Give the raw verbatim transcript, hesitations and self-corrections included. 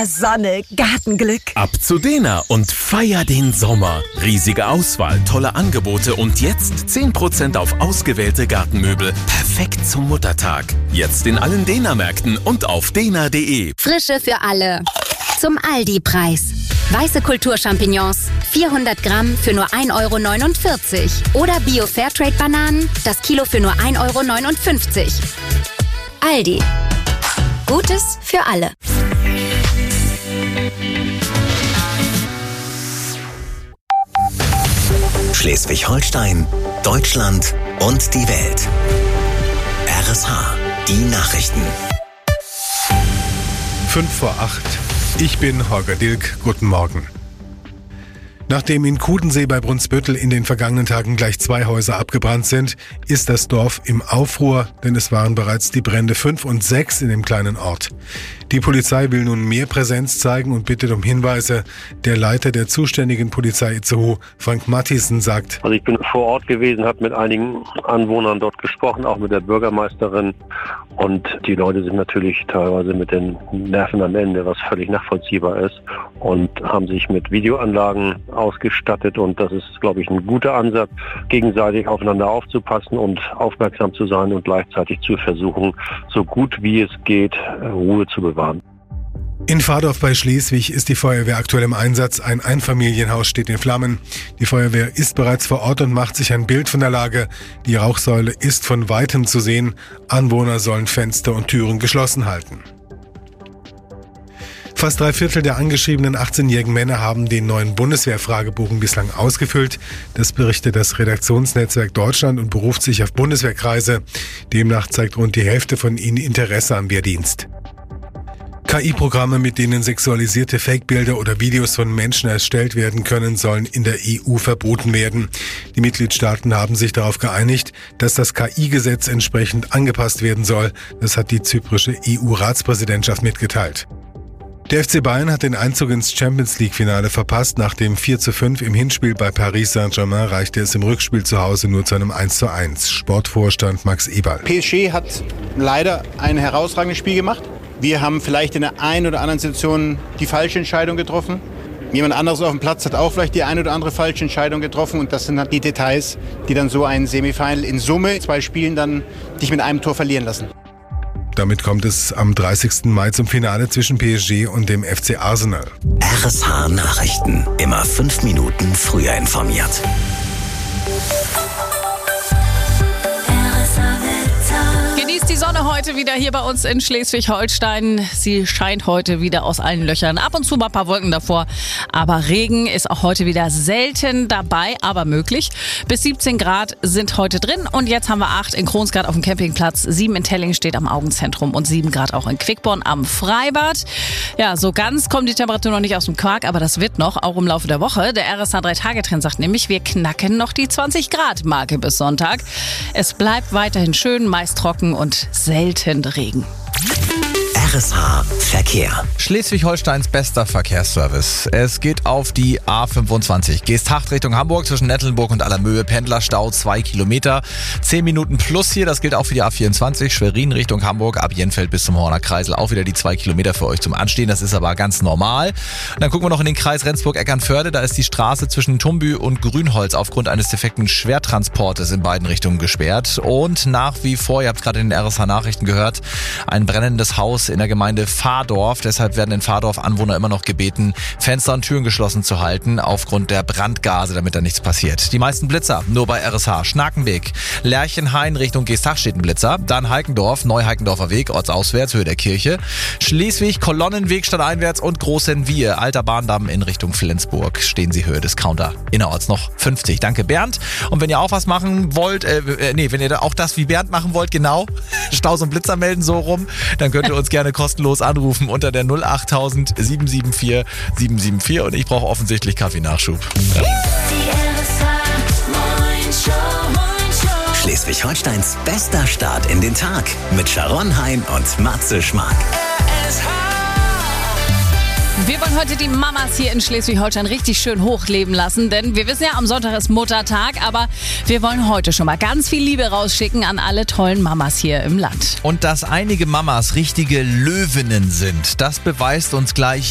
Ah, Sonne, Gartenglück. Ab zu Dena und feier den Sommer. Riesige Auswahl, tolle Angebote und jetzt zehn Prozent auf ausgewählte Gartenmöbel. Perfekt zum Muttertag. Jetzt in allen Dena-Märkten und auf dena punkt de. Frische für alle. Zum Aldi-Preis. Weiße Kulturchampignons, vierhundert Gramm für nur ein Euro neunundvierzig. Oder Bio-Fairtrade-Bananen, das Kilo für nur ein Euro neunundfünfzig. Aldi. Gutes für alle. Schleswig-Holstein, Deutschland und die Welt. R S H, die Nachrichten. Fünf vor acht. Ich bin Holger Dilk. Guten Morgen. Nachdem in Kudensee bei Brunsbüttel in den vergangenen Tagen gleich zwei Häuser abgebrannt sind, ist das Dorf im Aufruhr, denn es waren bereits die Brände fünf und sechs in dem kleinen Ort. Die Polizei will nun mehr Präsenz zeigen und bittet um Hinweise. Der Leiter der zuständigen Polizei Itzehoe, Frank Mathiesen, sagt: Also ich bin vor Ort gewesen, habe mit einigen Anwohnern dort gesprochen, auch mit der Bürgermeisterin. Und die Leute sind natürlich teilweise mit den Nerven am Ende, was völlig nachvollziehbar ist. Und haben sich mit Videoanlagen ausgestattet. Und das ist, glaube ich, ein guter Ansatz, gegenseitig aufeinander aufzupassen und aufmerksam zu sein und gleichzeitig zu versuchen, so gut wie es geht, Ruhe zu bewahren. In Vardorf bei Schleswig ist die Feuerwehr aktuell im Einsatz. Ein Einfamilienhaus steht in Flammen. Die Feuerwehr ist bereits vor Ort und macht sich ein Bild von der Lage. Die Rauchsäule ist von weitem zu sehen. Anwohner sollen Fenster und Türen geschlossen halten. Fast drei Viertel der angeschriebenen achtzehnjährigen Männer haben den neuen Bundeswehr-Fragebogen bislang ausgefüllt. Das berichtet das Redaktionsnetzwerk Deutschland und beruft sich auf Bundeswehrkreise. Demnach zeigt rund die Hälfte von ihnen Interesse am Wehrdienst. K I-Programme, mit denen sexualisierte Fake-Bilder oder Videos von Menschen erstellt werden können, sollen in der E U verboten werden. Die Mitgliedstaaten haben sich darauf geeinigt, dass das K I-Gesetz entsprechend angepasst werden soll. Das hat die zyprische E U-Ratspräsidentschaft mitgeteilt. Der F C Bayern hat den Einzug ins Champions-League-Finale verpasst. Nach dem vier zu fünf im Hinspiel bei Paris Saint-Germain reichte es im Rückspiel zu Hause nur zu einem eins zu eins. Sportvorstand Max Eberl. P S G hat leider ein herausragendes Spiel gemacht. Wir haben vielleicht in der einen oder anderen Situation die falsche Entscheidung getroffen. Jemand anderes auf dem Platz hat auch vielleicht die eine oder andere falsche Entscheidung getroffen. Und das sind halt die Details, die dann so ein Semifinal in Summe, zwei Spielen, dann dich mit einem Tor verlieren lassen. Damit kommt es am dreißigsten Mai zum Finale zwischen P S G und dem F C Arsenal. R S H Nachrichten. Immer fünf Minuten früher informiert. Genießt die Sonne heute wieder hier bei uns in Schleswig-Holstein. Sie scheint heute wieder aus allen Löchern. Ab und zu mal ein paar Wolken davor. Aber Regen ist auch heute wieder selten dabei, aber möglich. Bis siebzehn Grad sind heute drin. Und jetzt haben wir acht in Kronsgaard auf dem Campingplatz. sieben in Telling steht am Augenzentrum und sieben Grad auch in Quickborn am Freibad. Ja, so ganz kommt die Temperatur noch nicht aus dem Quark, aber das wird noch, auch im Laufe der Woche. Der R S H drei Tage Trend sagt nämlich, wir knacken noch die zwanzig Grad Marke bis Sonntag. Es bleibt weiterhin schön, meist trocken und selten Regen. R S H Verkehr. Schleswig-Holsteins bester Verkehrsservice. Es geht auf die A fünfundzwanzig. Geesthacht Richtung Hamburg zwischen Nettelnburg und Allermöhe. Pendlerstau zwei Kilometer. Zehn Minuten plus hier. Das gilt auch für die A vierundzwanzig. Schwerin Richtung Hamburg. Ab Jenfeld bis zum Horner Kreisel. Auch wieder die zwei Kilometer für euch zum Anstehen. Das ist aber ganz normal. Und dann gucken wir noch in den Kreis Rendsburg-Eckernförde. Da ist die Straße zwischen Tumbü und Grünholz aufgrund eines defekten Schwertransportes in beiden Richtungen gesperrt. Und nach wie vor, ihr habt gerade in den R S H-Nachrichten gehört, ein brennendes Haus in der Gemeinde Vardorf. Deshalb werden in Vardorf Anwohner immer noch gebeten, Fenster und Türen geschlossen zu halten, aufgrund der Brandgase, damit da nichts passiert. Die meisten Blitzer nur bei R S H. Schnakenweg, Lerchenhain Richtung Geesthacht steht ein Blitzer. Dann Heikendorf, Neuheikendorfer Weg, ortsauswärts, Höhe der Kirche. Schleswig, Kolonnenweg stadteinwärts und Großenwier, Alter Bahndamm in Richtung Flensburg. Stehen Sie Höhe Discounter. Innerorts noch fünfzig. Danke Bernd. Und wenn ihr auch was machen wollt, äh, äh, nee, wenn ihr da auch das wie Bernd machen wollt, genau, Staus und Blitzer melden so rum, dann könnt ihr uns gerne kostenlos anrufen unter der null acht tausend sieben sieben vier sieben sieben vier und ich brauche offensichtlich Kaffeenachschub. Ja. Schleswig-Holsteins bester Start in den Tag mit Sharon Hein und Matze Schmark. Wir wollen heute die Mamas hier in Schleswig-Holstein richtig schön hochleben lassen, denn wir wissen ja, am Sonntag ist Muttertag, aber wir wollen heute schon mal ganz viel Liebe rausschicken an alle tollen Mamas hier im Land. Und dass einige Mamas richtige Löwinnen sind, das beweist uns gleich